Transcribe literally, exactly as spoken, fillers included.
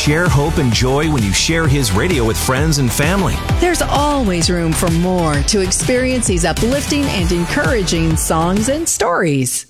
share hope and joy when you share his radio with friends and family. There's always room for more to experience these uplifting and encouraging songs and stories.